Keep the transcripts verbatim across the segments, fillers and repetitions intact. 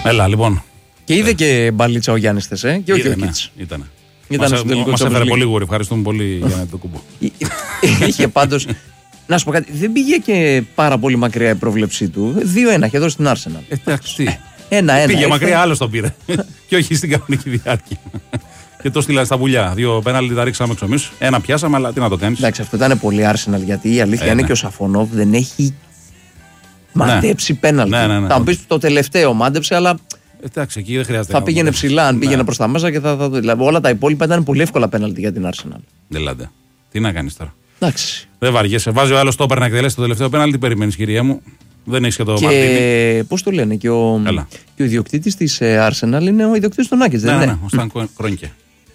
Έλα, λοιπόν. Και είδε ε. και μπαλίτσα ο Γιάννης θες, ε, και όχι ο Κίτς. Ήτανε. Μας έφερε πολύ γούρι. Ευχαριστούμε πολύ για το κουμπό. Είχε πάντως. Να σου πω κάτι, δεν πήγε και πάρα πολύ μακριά η πρόβλεψή του. δύο ένα είχε εδώ στην Arsenal. Εντάξει. Ένα-ένα. Πήγε μακριά, άλλο τον πήρε. Και όχι στην κανονική διάρκεια. Και το στείλα στα πουλιά. Δύο πέναλτι τα ρίξαμε έξω εμείς. Ένα πιάσαμε, αλλά τι να το κάνεις. Εντάξει, αυτό ήταν πολύ Arsenal, γιατί η αλήθεια ε, είναι ναι. και ο Σαφωνόβ δεν έχει μαντέψει ναι. πέναλτι. Ναι, ναι, ναι. Θα μου πεις το τελευταίο μάντεψε, αλλά. Εντάξει, εκεί δεν χρειάζεται. Θα πήγαινε ψηλά, αν πήγαινε ναι. προς τα μέσα και θα, θα. Δηλαδή, όλα τα υπόλοιπα ήταν πολύ εύκολα πέναλτι για την Arsenal. Δηλαδή. Τι να κάνεις τώρα. Εντάξει. Δεν βαριέσαι. Βάζει ο άλλος στόπερ να εκτελέσει το τελευταίο πέναλτι. Τι περιμένεις, κυρία μου. Δεν έχει και το Μαρτίνι. Και πώς το λένε, και ο, και ο ιδιοκτήτης της Arsenal είναι ο ιδιοκτήτης του Νάκης. Ναι, δεν ναι, είναι. ναι, ο Σταν Κρόνκε.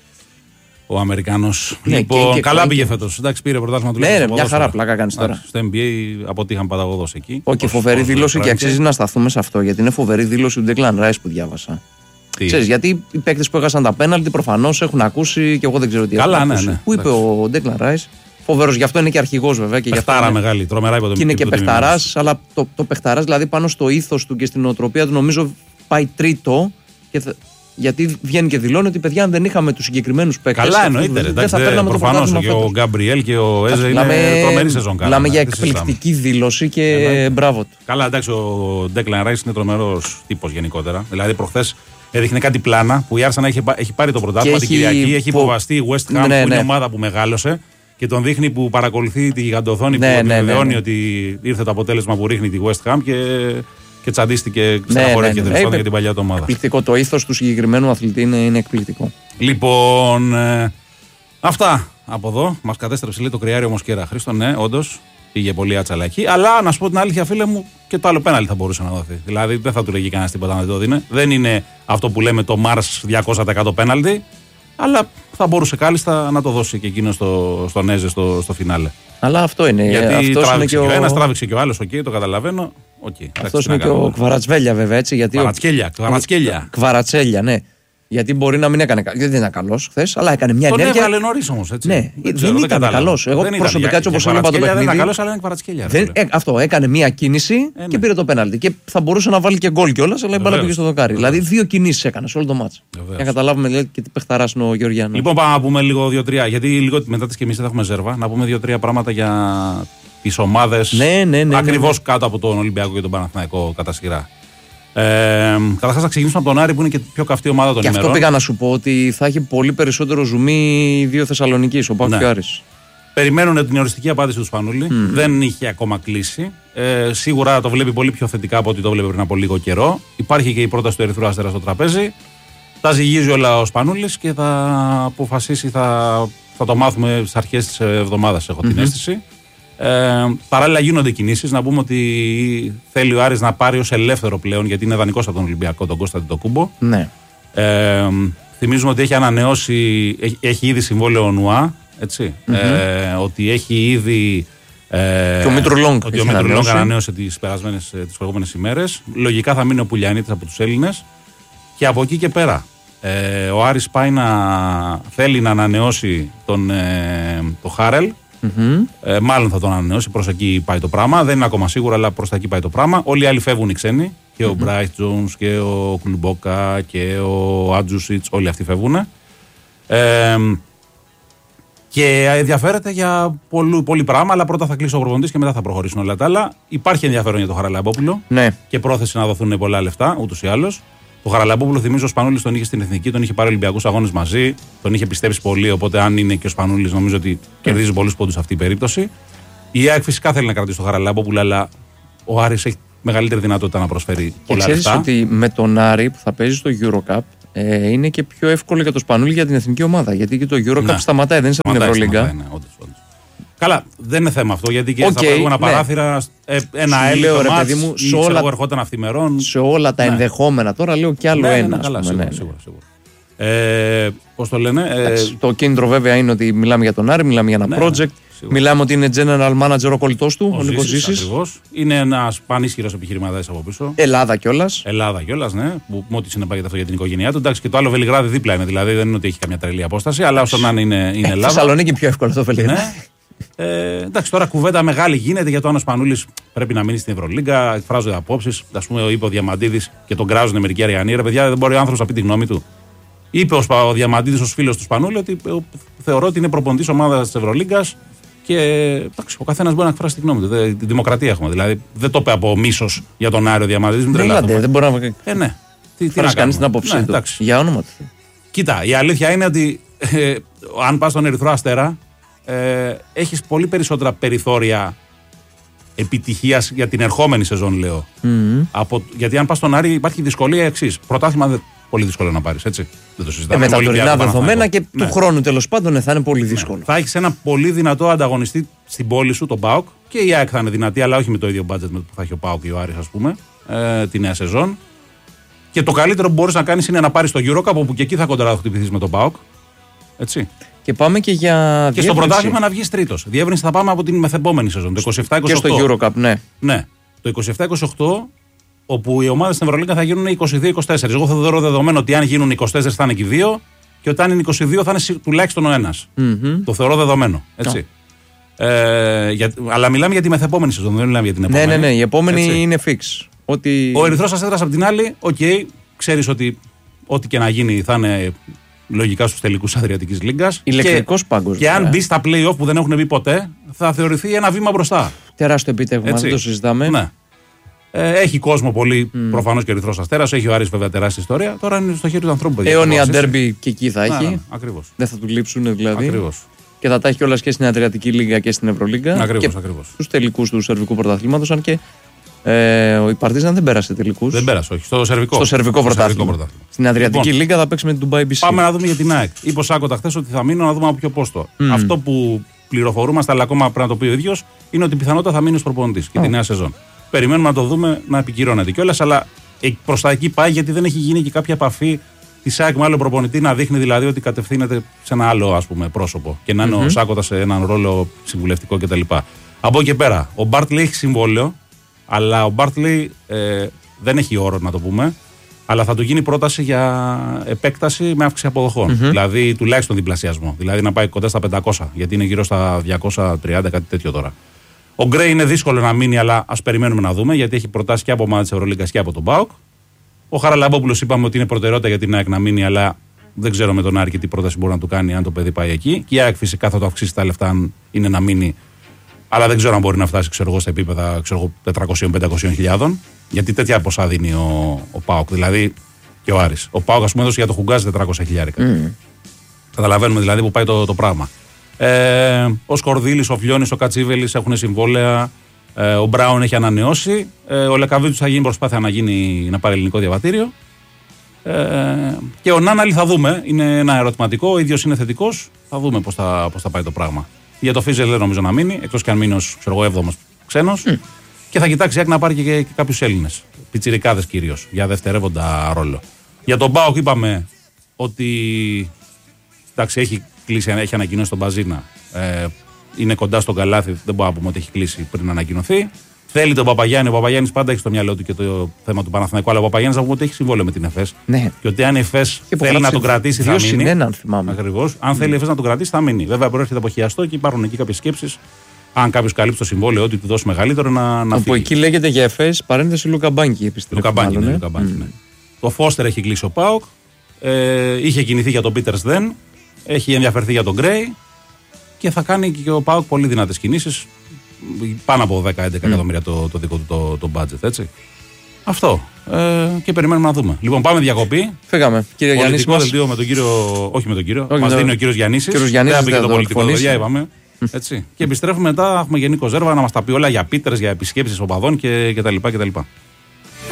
Ο Αμερικάνος. Ναι, λοιπόν, και, και καλά και... πήγε φέτος. Εντάξει, πήρε πρωτάθλημα του. Ναι, ναι, μια χαρά πλάκα κάνεις τώρα. Στο N B A αποτύχαν παταγωδός εκεί. Όχι, και φοβερή δήλωση και αξίζει να σταθούμε σε αυτό, γιατί είναι φοβερή δήλωση του Declan Rice που διάβασα. Τι? Ξέρεις, γιατί οι παίκτες που έχασαν τα πέναλτι προφανώς έχουν ακούσει και εγώ δεν ξέρω τι καλά, έχουν ναι, ακούσει. ναι, Πού είπε ο Declan Rice. Φοβερός, γι' αυτό είναι και αρχηγός βέβαια. Και παιχτάρα μεγάλη, τρομερά υποτιμητή. Και είναι και παιχταράς, αλλά το, το παιχταράς δηλαδή πάνω στο ήθος του και στην νοοτροπία του νομίζω πάει τρίτο. Και θα, γιατί βγαίνει και δηλώνει ότι παιδιά, αν δεν είχαμε τους συγκεκριμένους παίκτες. Καλά, εννοείται. Δεν θα παίρναμε προφανώς και ο Γκάμπριελ και ο Έζε είναι τρομερή σεζόν. Μιλάμε για εκπληκτική δήλωση και μπράβο του. Καλά, εντάξει, ο Declan Rice είναι τρομερός τύπος γενικότερα. Δηλαδή προχθές έδειχνε κάτι πλάνα που η Arsenal έχει, έχει πάρει το πρωτάθλημα την Κυριακή, έχει υποβαστεί η West Ham που είναι ομάδα που μεγάλωσε. Και τον δείχνει που παρακολουθεί τη γιγαντοθόνη ναι, που επιβεβαιώνει ναι, ναι, ναι. ότι ήρθε το αποτέλεσμα που ρίχνει τη West Ham και, και τσαντίστηκε στεναχωρέθηκε ναι, ναι, ναι. ναι. για την παλιά του ομάδα. Εκπληκτικό. Το ήθος του συγκεκριμένου αθλητή είναι, είναι εκπληκτικό. Λοιπόν, ε, αυτά από εδώ. Μας κατέστρεψε λέει το κρυάριο Μοσκέρα. Χρήστο, ναι, όντως πήγε πολύ άτσαλα εκεί. Αλλά να σου πω την αλήθεια, φίλε μου, και το άλλο πέναλτι θα μπορούσε να δοθεί. Δηλαδή δεν θα του λέγει κανένα τίποτα να δεν το δίνει. Δεν είναι αυτό που λέμε το Mars διακόσια τοις εκατό πέναλτι. Αλλά θα μπορούσε κάλλιστα να το δώσει και εκείνο στο, στον Έζε στο, στο φινάλε. Αλλά αυτό είναι. Γιατί αυτός τράβηξε είναι και ο ένας, τράβηξε και ο άλλος, okay, το καταλαβαίνω. Okay, αυτός είναι και ο Κβαρατσβέλια βέβαια έτσι. Γιατί Κβαρατσκέλια, ο... Κβαρατσκέλια. Κβαρατσέλια, ναι. Γιατί μπορεί να μην έκανε. Δεν ήταν καλός χθες, αλλά έκανε μια τον ενέργεια. Τον έβγαλε νωρίς όμως, έτσι. Ναι, δεν, δεν ήταν καλός. Εγώ δεν προσωπικά έτσι όπως έβλεπα το παιχνίδι. Δεν ήταν καλός, αλλά είναι Κβαρατσκέλια. Ε, αυτό έκανε μια κίνηση ε, ναι. και πήρε το πέναλτι. Και θα μπορούσε να βάλει και γκολ κιόλας, αλλά η μπάλα πήγε στο δοκάρι. Δηλαδή δύο κινήσεις έκανε σε όλο το μάτσο. Για να καταλάβουμε δηλαδή, και τι παιχταράς είναι ο Γεωργιάννης. Λοιπόν, πάμε να πούμε λίγο δύο-τρία. Γιατί λίγο μετά τις και εμείς θα έχουμε ζέρβα. Να πούμε δύο-τρία πράγματα για τις ομάδες ναι, ναι, ναι, ακριβώς ναι. κάτω από τον Ολυμπιακό και τον Παναθηναϊκό κατά σειρά. Ε, Καταρχάς να ξεκινήσουμε από τον Άρη που είναι και η πιο καυτή ομάδα των και ημερών. Αυτό πήγα να σου πω ότι θα έχει πολύ περισσότερο ζουμί οι δύο Θεσσαλονικείς, ο Πάκος ναι. και ο Άρης. Περιμένουν την οριστική απάντηση του Σπανούλη. Mm. Δεν είχε ακόμα κλείσει. Ε, σίγουρα το βλέπει πολύ πιο θετικά από ό,τι το βλέπει πριν από λίγο καιρό. Υπάρχει και η πρόταση του Ερυθρού Αστέρα στο τραπέζι. Τα ζυγίζει όλα ο Σπανούλης και θα αποφασίσει, θα, θα το μάθουμε στις αρχές της εβδομάδας, έχω mm-hmm. την αίσθηση. Ε, παράλληλα γίνονται κινήσεις. Να πούμε ότι θέλει ο Άρης να πάρει ως ελεύθερο πλέον, γιατί είναι δανεικός από τον Ολυμπιακό, τον Κώστα Αντετοκούμπο. Ναι. Ε, θυμίζουμε ότι έχει ανανεώσει, έχει, έχει ήδη συμβόλαιο ο Νουά. Έτσι, mm-hmm. ε, ότι έχει ήδη. Ε, και ο Μήτρο Λόγκ. Ότι ο Μήτρο Λόγκ ανανέωσε τις προηγούμενες ημέρες. Λογικά θα μείνει ο Πουλιανίτης από τους Έλληνες. Και από εκεί και πέρα. Ε, ο Άρης πάει να θέλει να ανανεώσει τον ε, το Χάρελ. Mm-hmm. Ε, μάλλον θα τον ανανεώσει. Προς εκεί πάει το πράγμα. Δεν είναι ακόμα σίγουρο, αλλά προς τα εκεί πάει το πράγμα. Όλοι οι άλλοι φεύγουν οι ξένοι. Και mm-hmm. ο Μπράιτ Τζόνς και ο Κλουμπόκα και ο Άτζουσιτς. Όλοι αυτοί φεύγουν. Ε, Και ενδιαφέρεται για πολύ, πολύ πράγμα, αλλά πρώτα θα κλείσει ο προπονητής και μετά θα προχωρήσουν όλα τα άλλα. Υπάρχει ενδιαφέρον για τον Χαραλαμπόπουλο ναι. και πρόθεση να δοθούν πολλά λεφτά, ούτως ή άλλως. Το Χαραλαμπόπουλο, θυμίζω, ο Σπανούλης τον είχε στην Εθνική, τον είχε πάρει Ολυμπιακούς αγώνες μαζί, τον είχε πιστέψει πολύ. Οπότε, αν είναι και ο Σπανούλης, νομίζω ότι mm. κερδίζει πολλούς πόντους αυτή η περίπτωση. Η ΑΕΚ φυσικά θέλει να κρατήσει τον Χαραλαμπόπουλο, αλλά ο Άρης έχει μεγαλύτερη δυνατότητα να προσφέρει πολλά λεφτά. Και ξέρεις ότι με τον Άρη που θα παίζει στο EuroCup. Ε, είναι και πιο εύκολο για το Σπανούλη για την εθνική ομάδα. Γιατί και το EuroCup ναι. σταματάει, δεν είναι σαν την Ευρωλίγκα. Ναι, όντως, όντως. Καλά, δεν είναι θέμα αυτό. Γιατί και okay, στα προηγούμενα ναι. παράθυρα ε, ένα έλεο μάτς ή όλα... ξέρω ερχόταν αυθημερών. Σε όλα τα ναι. ενδεχόμενα τώρα λέω κι άλλο ναι, ένα. Ναι, καλά, σίγουρα, ναι. σίγουρα, σίγουρα. Ε, πώς το λένε. Ε... Το κίνητρο βέβαια είναι ότι μιλάμε για τον Άρη, μιλάμε για ένα ναι, project. Σίγουρα. Μιλάμε ότι είναι general manager ο κολλητός του, ο, ο Νίκος Ζήσης. Ακριβώς. Είναι ένας πανίσχυρος επιχειρηματίας από πίσω. Ελλάδα κιόλας. Ελλάδα κιόλας, ναι. Που ό,τι συνεπάγεται αυτό για την οικογένειά του. Εντάξει, και το άλλο Βελιγράδι δίπλα είναι. Δηλαδή δεν είναι ότι έχει καμιά τρελή απόσταση, αλλά όσο να είναι, είναι, είναι Ελλάδα. Θεσσαλονίκη πιο εύκολο το Βελιγράδι. Ναι. Ε, εντάξει, τώρα κουβέντα μεγάλη γίνεται για το αν ο Σπανούλης πρέπει να μείνει στην Ευρωλίγκα. Εκφράζονται απόψεις. Ας πούμε, είπε ο Διαμαντίδης και τον κράζουν μερικοί Αριανοί. Ρε παιδιά, δεν μπορεί ο άνθρωπος να πει τη γνώμη του. Είπε ο Διαμαντίδης, ως φίλος του Σπανούλη, ότι θεωρώ ότι είναι προπονητής ομάδας της Ευρωλίγκας και εντάξει, ο καθένας μπορεί να εκφράσει τη γνώμη του. Δε, τη δημοκρατία έχουμε. Δηλαδή, δεν το είπε από μίσος για τον Άριο Διαμαντίδης. Δεν, δεν μπορεί να. Ε, ναι. Τι, τι να κάνει την άποψή ναι, του. Για όνομα του. Κοίτα, η αλήθεια είναι ότι ε, αν πας στον Ερυθρό Αστέρα, ε, έχεις πολύ περισσότερα περιθώρια επιτυχίας για την ερχόμενη σεζόν, λέω. Mm-hmm. Από, γιατί αν πας στον Άρη, υπάρχει δυσκολία εξής. Πρωτάθλημα δεν πολύ δύσκολο να πάρεις, έτσι. Δεν το συζητάμε. Ε, με τα τωρινά δεδομένα και ναι. του χρόνου τέλος πάντων θα είναι πολύ δύσκολο. Ναι. Θα έχεις ένα πολύ δυνατό ανταγωνιστή στην πόλη σου, τον ΠΑΟΚ, και η ΑΕΚ θα είναι δυνατή, αλλά όχι με το ίδιο μπάτζετ που θα έχει ο ΠΑΟΚ ή ο Άρης, ας πούμε, ε, τη νέα σεζόν. Και το καλύτερο που μπορείς να κάνεις είναι να πάρεις το EuroCup, όπου και εκεί θα κοντά θα χτυπηθείς με τον ΠΑΟΚ. Έτσι. Και πάμε και για. Και διεύρυνση. στο πρωτάθλημα να βγεις τρίτος. Διεύρυνση θα πάμε από την μεθεπόμενη σεζόν, το είκοσι επτά είκοσι οκτώ. Και στο EuroCup, ναι. Ναι. Το είκοσι επτά είκοσι οκτώ, όπου οι ομάδες στην Ευρωλίγκα θα γίνουν είκοσι δύο είκοσι τέσσερα. Εγώ θα δω δεδομένο ότι αν γίνουν είκοσι τέσσερα θα είναι και οι δύο, και ότι αν είναι είκοσι δύο θα είναι τουλάχιστον ο ένας. Mm-hmm. Το θεωρώ δεδομένο. Έτσι. Oh. Ε, για, αλλά μιλάμε για τη μεθεπόμενη σεζόν, δεν μιλάμε για την επόμενη. Ναι, ναι, ναι. Η επόμενη έτσι. Είναι fix. Ότι... Ο Ερυθρός Αστέρας απ' την άλλη, οκ, okay, ξέρεις ότι ό,τι και να γίνει θα είναι λογικά στους τελικούς Αδριατικής Λίγκας. Ηλεκτρικός πάγκος. Και αν μπει στα play-off που δεν έχουν μπει ποτέ, θα θεωρηθεί ένα βήμα μπροστά. Τεράστιο επίτευγμα, δεν το συζητάμε. Ναι. Ε, έχει κόσμο πολύ, mm. προφανώς και ο Ερυθρός Αστέρας. Έχει ο Άρης βέβαια τεράστια ιστορία. Τώρα είναι στο χέρι του ανθρώπου. Αιώνια ντέρμπι και εκεί θα έχει. Ναι, ναι, ακριβώς. Δεν θα του λείψουν δηλαδή. Ακριβώς. Και θα τα έχει κιόλας και στην Αδριατική Λίγκα και στην Ευρωλίγκα. Ακριβώς, ακριβώς. Στους τελικούς του Σερβικού Πρωταθλήματος, αν και ε, η Παρτίζαν δεν πέρασε τελικούς. Δεν πέρασε, όχι. Στο Σερβικό, στο Σερβικό Πρωτάθλημα. Στην Αδριατική λοιπόν, Λίγκα θα παίξει με την Dubai μπι σι. Πάμε να δούμε για την ΑΕΚ. Είπε ο Σάκοτα χθες ότι θα μείνω να δούμε από ποιο πόστο. Mm. Αυτό που πληροφορούμαστε, αλλά ακόμα πρέπει να το πει ο ίδιος, είναι ότι πιθανότατα θα μείνει ως προπονητής και oh. τη νέα σεζόν. Περιμένουμε να το δούμε να επικυρώνεται κιόλας, αλλά προς τα εκεί πάει, γιατί δεν έχει γίνει και κάποια επαφή τη ΑΕΚ με άλλο προπονητή, να δείχνει δηλαδή ότι κατευθύνεται σε ένα άλλο, ας πούμε, πρόσωπο και να είναι mm-hmm. ο Σάκοτα σε έναν ρόλο συμβουλευτικό κτλ. Από εκεί και πέρα, ο Μπάρτλεϊ έχει συμβόλαιο, αλλά ο Μπάρτλεϊ ε, δεν έχει όρο, να το πούμε, αλλά θα του γίνει πρόταση για επέκταση με αύξηση αποδοχών. Mm-hmm. Δηλαδή τουλάχιστον διπλασιασμό. Δηλαδή να πάει κοντά στα πεντακόσια, γιατί είναι γύρω στα διακόσια τριάντα, κάτι τέτοιο τώρα. Ο Γκρέι είναι δύσκολο να μείνει, αλλά ας περιμένουμε να δούμε, γιατί έχει προτάσει και από ομάδα της Ευρωλίγκας και από τον ΠΑΟΚ. Ο Χαραλαμπόπουλος είπαμε ότι είναι προτεραιότητα για την ΑΕΚ να μείνει, αλλά δεν ξέρω με τον Άρη και τι πρόταση μπορεί να του κάνει αν το παιδί πάει εκεί. Και η ΑΕΚ φυσικά θα το αυξήσει τα λεφτά αν είναι να μείνει, αλλά δεν ξέρω αν μπορεί να φτάσει, ξέρω εγώ, στα επίπεδα τετρακόσιες με πεντακόσιες χιλιάδες, γιατί τέτοια ποσά δίνει ο, ο ΠΑΟΚ, δηλαδή και ο Άρης. Ο ΠΑΟΚ, ας πούμε, έδωσε για το Χουγκάζι τετρακόσια χιλιάρικα. Mm. Καταλαβαίνουμε δηλαδή που πάει το, το πράγμα. Ε, ο Σκορδίλης, ο Φλιώνης, ο Κατσίβελης έχουν συμβόλαια. Ε, ο Μπράουν έχει ανανεώσει. Ε, ο Λεκαβίτσιος θα γίνει προσπάθεια να, γίνει, να πάρει ελληνικό διαβατήριο. Ε, και ο Νάναλη θα δούμε. Είναι ένα ερωτηματικό. Ο ίδιος είναι θετικός. Θα δούμε πώς θα, πώς θα πάει το πράγμα. Για το Φίζελ δεν νομίζω να μείνει, εκτός και αν μείνει ως έβδομος ξένος. Mm. Και θα κοιτάξει να πάρει και, και, και κάποιους Έλληνες. Πιτσιρικάδες κυρίως, για δευτερεύοντα ρόλο. Για τον ΠΑΟΚ είπαμε ότι εντάξει, έχει κλείσει, έχει ανακοινώσει τον Μπαζίνα. Ε, είναι κοντά στον καλάθι, δεν μπορούμε να πούμε ότι έχει κλείσει πριν ανακοινωθεί. Θέλει τον Παπαγιάννη, ο Παπαγιάννης πάντα έχει στο μυαλό του και το θέμα του Παναθηναϊκού, αλλά ο Παπαγιάννης να πούμε ότι έχει συμβόλαιο με την ΕΦΕΣ. Ναι. Και ότι αν η ΕΦΕΣ θέλει να τον κρατήσει, θα μείνει. Συνένα, αν θυμάμαι. Ακριβώς. Αν θέλει η ΕΦΕΣ να τον κρατήσει, θα μείνει. Βέβαια προέρχεται από χιαστό και υπάρχουν εκεί κάποιες σκέψεις. Αν κάποιο καλύψει το συμβόλαιο, ότι του δώσει μεγαλύτερο να, να από φύγει. Εκεί λέγεται για ΕΦΕΣ παρένθεση Λουκαμπάνκι. Λουκαμπάνκι, ναι, Λουκαμπάνκι, ναι. Mm. Το Φώστερ έχει κλείσει ο ΠΑΟΚ. Ε, είχε κινηθεί για τον Πίτερς δεν. Έχει ενδιαφερθεί για τον Γκρέι. Και θα κάνει και ο ΠΑΟΚ πολύ δυνατές κινήσεις. Πάνω από δέκα με έντεκα mm. εκατομμύρια το, το δικό του το, το budget, έτσι. Αυτό. Ε, και περιμένουμε να δούμε. Λοιπόν, πάμε διακοπή. Φύγαμε. Κύριε Γιάννη. Πολιτικό δελτίο με τον κύριο. Όχι με τον κύριο. Μας δίνει ο κύριος Γιάννης. Κύριος Γιάννης. Δεν πήγε το πολιτικό δελτίο, είπαμε. Έτσι. Και επιστρέφουμε μετά. Έχουμε γενικό Ζέρβα να μας τα πει όλα για Πίτερς, για επισκέψεις οπαδών κτλ.